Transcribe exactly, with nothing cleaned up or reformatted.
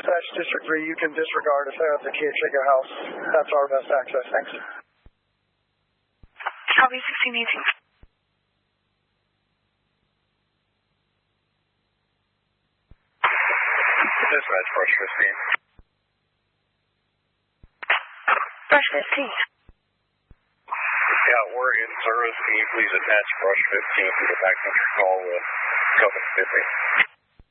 dispatch District three, you can disregard if there's a key at your house. That's our best access. Thanks. Copy sixteen eighteen. Dispatch, brush fifteen. Brush fifteen. Yeah, we're in service. Can you please attach brush fifteen to the backcountry call with Covenant fifty?